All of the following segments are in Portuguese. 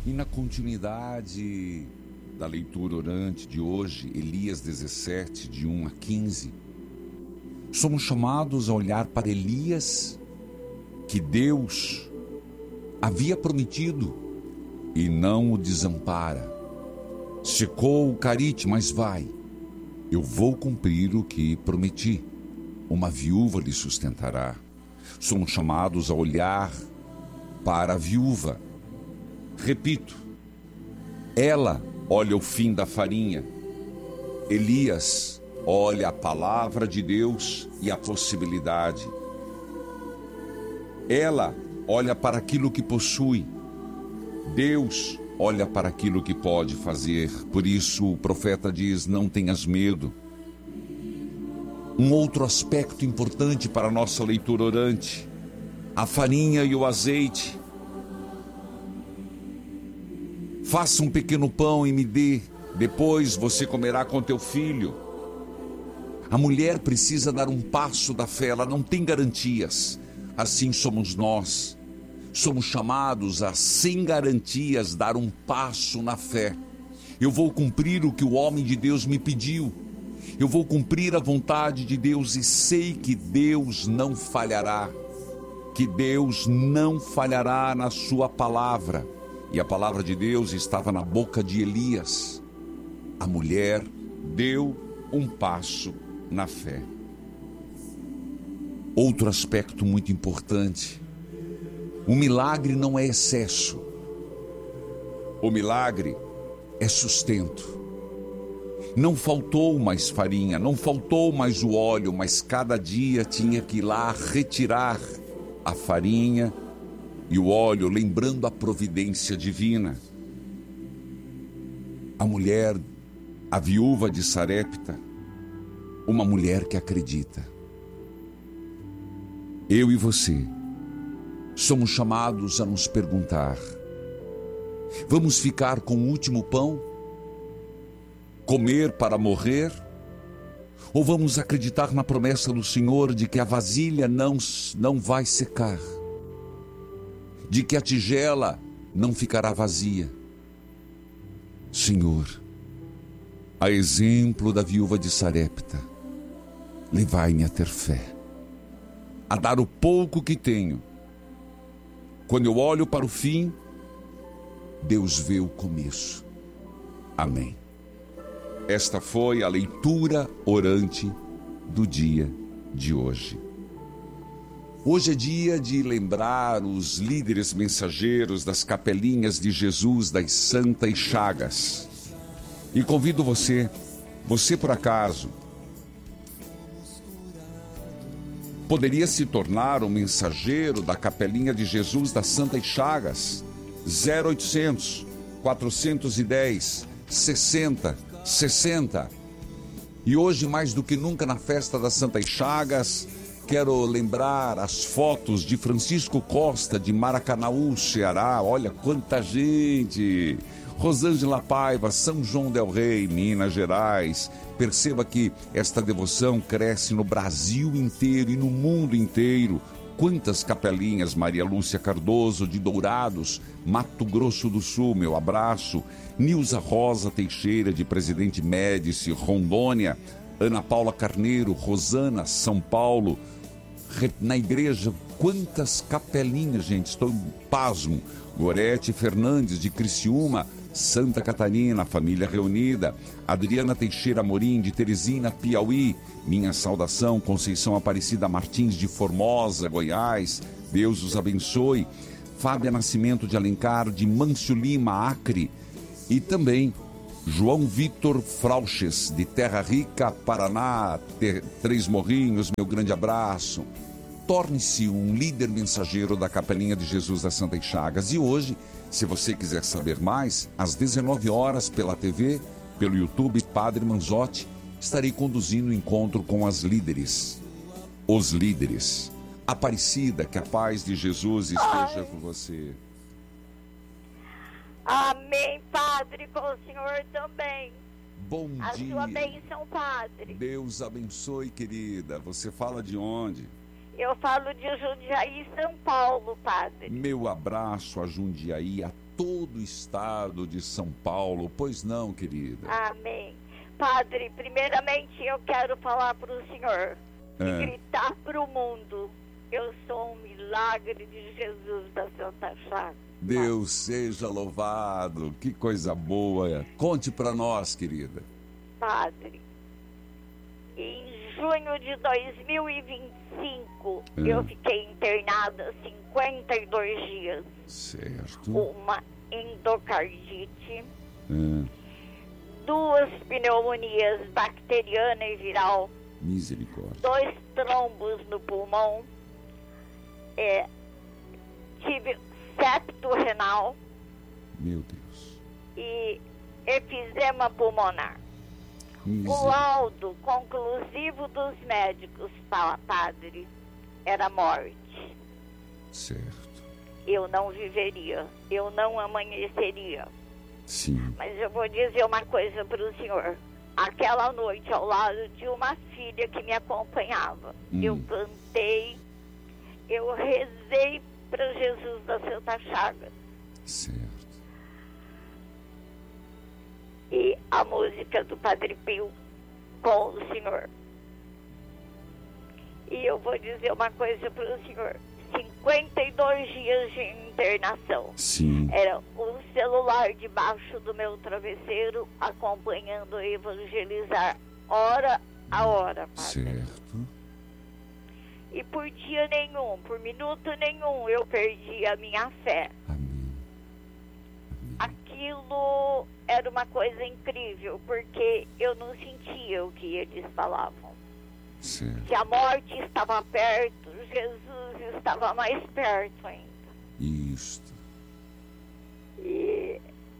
E na continuidade da leitura orante de hoje, Elias 17, de 1 a 15, somos chamados a olhar para Elias, que Deus havia prometido e não o desampara. Secou o carite, mas vai, eu vou cumprir o que prometi. Uma viúva lhe sustentará. Somos chamados a olhar para a viúva. Repito, ela olha o fim da farinha. Elias olha a palavra de Deus e a possibilidade. Ela olha para aquilo que possui. Deus olha para aquilo que pode fazer. Por isso o profeta diz: não tenhas medo. Um outro aspecto importante para a nossa leitura orante: a farinha e o azeite. Faça um pequeno pão e me dê, depois você comerá com teu filho. A mulher precisa dar um passo da fé, ela não tem garantias. Assim somos nós. Somos chamados a, sem garantias, dar um passo na fé. Eu vou cumprir o que o homem de Deus me pediu. Eu vou cumprir a vontade de Deus e sei que Deus não falhará. Que Deus não falhará na sua palavra. E a palavra de Deus estava na boca de Elias. A mulher deu um passo na fé. Outro aspecto muito importante: o milagre não é excesso. O milagre é sustento. Não faltou mais farinha, não faltou mais o óleo, mas cada dia tinha que ir lá retirar a farinha e o óleo, lembrando a providência divina. A mulher, a viúva de Sarepta, uma mulher que acredita. Eu e você somos chamados a nos perguntar: vamos ficar com o último pão? Comer para morrer? Ou vamos acreditar na promessa do Senhor de que a vasilha não vai secar? De que a tigela não ficará vazia? Senhor, a exemplo da viúva de Sarepta, levai-me a ter fé, a dar o pouco que tenho. Quando eu olho para o fim, Deus vê o começo. Amém. Esta foi a leitura orante do dia de hoje. Hoje é dia de lembrar os líderes mensageiros das capelinhas de Jesus das Santas Chagas. E convido você por acaso, poderia se tornar um mensageiro da capelinha de Jesus das Santas Chagas. 0800 410 60. E hoje, mais do que nunca, na festa das Santas Chagas, quero lembrar as fotos de Francisco Costa, de Maracanaú, Ceará. Olha quanta gente! Rosângela Paiva, São João del Rei, Minas Gerais. Perceba que esta devoção cresce no Brasil inteiro e no mundo inteiro. Quantas capelinhas! Maria Lúcia Cardoso, de Dourados, Mato Grosso do Sul, meu abraço. Nilza Rosa Teixeira, de Presidente Médici, Rondônia. Ana Paula Carneiro, Rosana, São Paulo. Na igreja, quantas capelinhas, gente, estou pasmo. Gorete Fernandes, de Criciúma, Santa Catarina, família reunida. Adriana Teixeira Amorim, de Teresina, Piauí. Minha saudação. Conceição Aparecida Martins, de Formosa, Goiás. Deus os abençoe. Fábia Nascimento de Alencar, de Mâncio Lima, Acre. E também João Vitor Frauches, de Terra Rica, Paraná, Três Morrinhos, meu grande abraço. Torne-se um líder mensageiro da Capelinha de Jesus das Santas Chagas. E hoje, se você quiser saber mais, às 19 horas pela TV, pelo YouTube Padre Manzotti, estarei conduzindo o encontro com as líderes. Os líderes. Aparecida, que a paz de Jesus esteja com você. Amém, Padre, com o Senhor também. Bom dia. A sua bênção, Padre. Deus abençoe, querida. Você fala de onde? Eu falo de Jundiaí, São Paulo, padre. Meu abraço a Jundiaí, a todo o estado de São Paulo. Pois não, querida? Amém. Padre, primeiramente eu quero falar para o senhor e gritar para o mundo: eu sou um milagre de Jesus da Santa Chaga. Deus seja louvado, que coisa boa. Conte para nós, querida. Padre, em junho de 2025, eu fiquei internada 52 dias. Certo. Uma endocardite, 2 pneumonias bacteriana e viral, Misericórdia. 2 trombos no pulmão, tive septo renal Meu Deus. e efizema pulmonar. O laudo conclusivo dos médicos, padre, era morte. Certo. Eu não viveria, eu não amanheceria. Sim. Mas eu vou dizer uma coisa para o senhor. Aquela noite, ao lado de uma filha que me acompanhava, eu cantei, eu rezei para Jesus da Santa Chaga. Certo. E a música do Padre Pio com o senhor. E eu vou dizer uma coisa para o senhor. 52 dias de internação. Sim. Era um celular debaixo do meu travesseiro, acompanhando eu evangelizar hora a hora, padre. Certo. E por dia nenhum, por minuto nenhum, eu perdi a minha fé. Amém. Aquilo era uma coisa incrível, porque eu não sentia o que eles falavam. Certo. Se a morte estava perto, Jesus estava mais perto ainda. Isto. E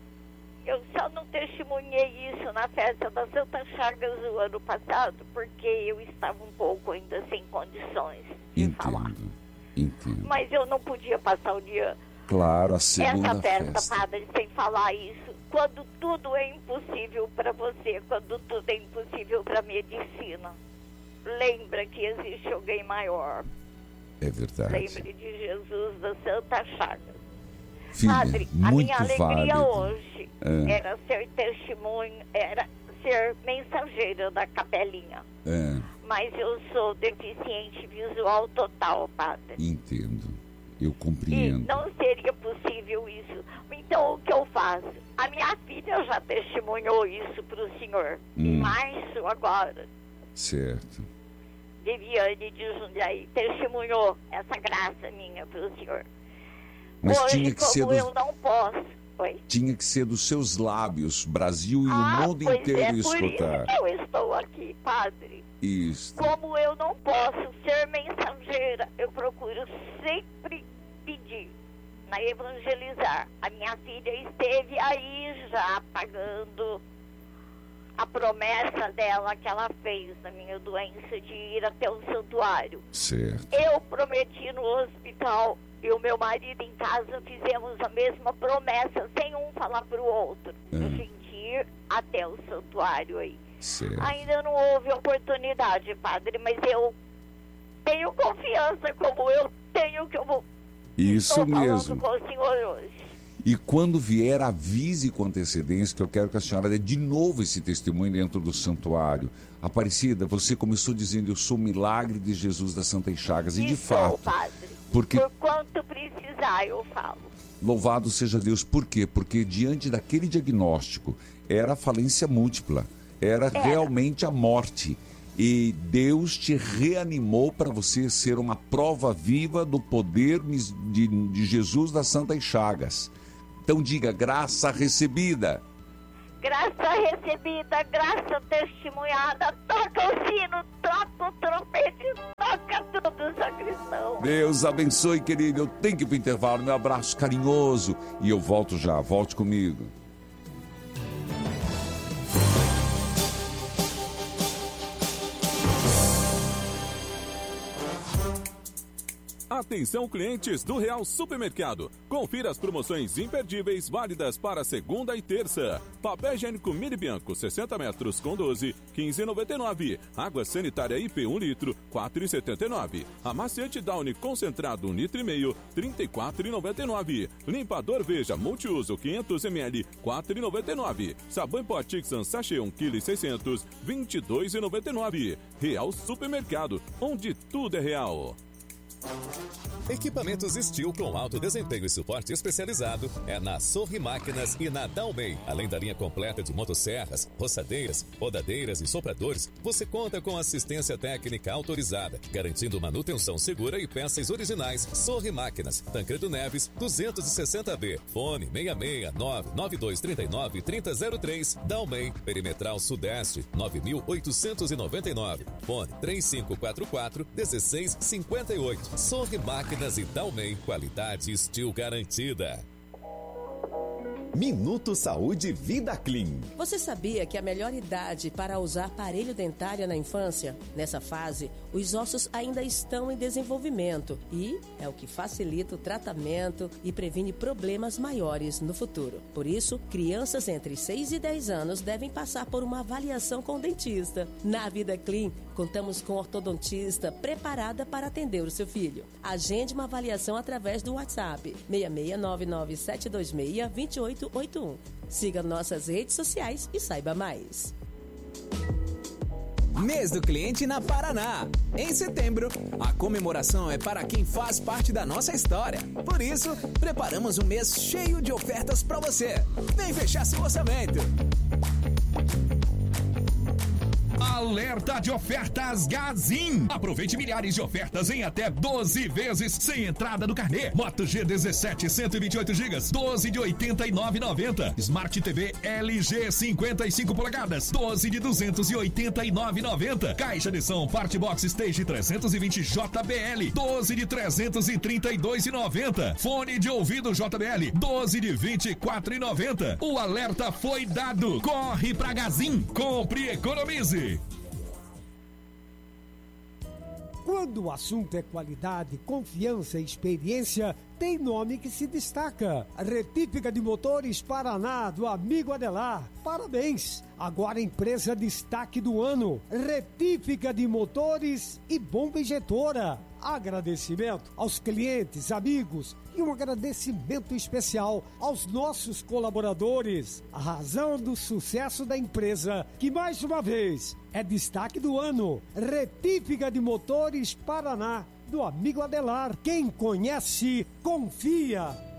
eu só não testemunhei isso na festa da Santa Chagas do ano passado, porque eu estava um pouco ainda sem condições de falar. Entendo. Mas eu não podia passar o dia... Claro, a segunda essa festa, festa. padre, sem falar isso. Quando tudo é impossível para você, quando tudo é impossível para a medicina, lembra que existe alguém maior. É verdade. Lembre de Jesus da Santa Chagas. Filha, Padre, a muito minha alegria válido. hoje era ser testemunho, era ser mensageira da capelinha. Mas eu sou deficiente visual total, padre. Entendo. Eu E compreendo. não seria possível isso. Então, o que eu faço? A minha filha já testemunhou isso para o senhor. Em março, agora. Certo. Viviane de Jundiaí testemunhou essa graça minha para o senhor. Mas hoje, tinha que ser como eu não posso... Oi? Tinha que ser dos seus lábios, Brasil e o mundo pois inteiro por escutar. isso que eu estou aqui, padre. Isso. Como eu não posso ser mensageira, eu procuro sempre pedir, na evangelizar. A minha filha esteve aí já pagando a promessa dela que ela fez na minha doença de ir até o santuário. Certo. Eu prometi no hospital e o meu marido em casa fizemos a mesma promessa, sem um falar para o outro. A gente ir até o santuário aí. Certo. Ainda não houve oportunidade, padre, mas eu tenho confiança como eu tenho que eu vou... Isso Estou falando mesmo. com o senhor hoje. E quando vier, avise com antecedência, que eu quero que a senhora dê de novo esse testemunho dentro do santuário. Aparecida, você começou dizendo: eu sou o milagre de Jesus das Santas Chagas. E de fato, padre, porque por quanto precisar, eu falo. louvado seja Deus. Por quê? Porque diante daquele diagnóstico, era falência múltipla, era realmente a morte. E Deus te reanimou para você ser uma prova viva do poder de Jesus das Santas Chagas. Então diga: graça recebida. Graça recebida, graça testemunhada. Toca o sino, toca o trompete, toca tudo, sacristão. Deus abençoe, querido. Eu tenho que ir para o intervalo. Meu abraço carinhoso. E eu volto já. Volte comigo. A Atenção, clientes do Real Supermercado. Confira as promoções imperdíveis válidas para segunda e terça. Papel higiênico Mini Bianco 60 metros com 12, 15,99. Água sanitária IP 1 litro, 4,79. Amaciante Downy concentrado 1,5 litro, 34,99. Limpador Veja multiuso 500 ml, 4,99. Sabão pó Tixan sachê 1,6 kg, 22,99. Real Supermercado, onde tudo é real. Equipamentos Steel com alto desempenho e suporte especializado é na Sorri Máquinas e na Dalmei. Além da linha completa de motosserras, roçadeiras, rodadeiras e sopradores, você conta com assistência técnica autorizada, garantindo manutenção segura e peças originais. Sorri Máquinas, Tancredo Neves, 260B. Fone 669-9239-3003. Dalmei, Perimetral Sudeste, 9.899. Fone 3544-1658. Sorri Máquinas e Dalmei, qualidade Steel garantida. Minuto Saúde Vida Clean. Você sabia que a melhor idade para usar aparelho dentário é na infância? Nessa fase, os ossos ainda estão em desenvolvimento e é o que facilita o tratamento e previne problemas maiores no futuro. Por isso, crianças entre 6 e 10 anos devem passar por uma avaliação com o dentista. Na Vida Clean, contamos com ortodontista preparada para atender o seu filho. Agende uma avaliação através do WhatsApp 66997262881. Siga nossas redes sociais e saiba mais. Mês do Cliente na Paraná. Em setembro, a comemoração é para quem faz parte da nossa história. Por isso, preparamos um mês cheio de ofertas para você. Vem fechar seu orçamento. Alerta de ofertas Gazin. Aproveite milhares de ofertas em até 12 vezes sem entrada do carnê. Moto G17 128 GB, 12 de 89,90. Smart TV LG 55 polegadas, 12 de 289,90. Caixa de som Part Box Stage 320 JBL, 12 de 332,90. Fone de ouvido JBL, 12 de 24,90. O alerta foi dado. Corre pra Gazin. Compre e economize. Quando o assunto é qualidade, confiança e experiência, tem nome que se destaca. Retífica de Motores Paraná, do amigo Adelar. Parabéns! Agora empresa destaque do ano. Retífica de Motores e Bomba Injetora. Agradecimento aos clientes, amigos e um agradecimento especial aos nossos colaboradores. A razão do sucesso da empresa, que mais uma vez é destaque do ano. Retífica de Motores Paraná, do amigo Adelar. Quem conhece, confia.